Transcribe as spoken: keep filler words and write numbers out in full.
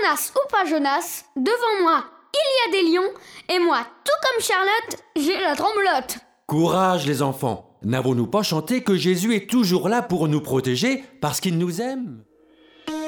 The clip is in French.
Jonas ou pas Jonas, devant moi, il y a des lions, et moi, tout comme Charlotte, j'ai la tremblote. Courage les enfants, n'avons-nous pas chanté que Jésus est toujours là pour nous protéger parce qu'il nous aime ?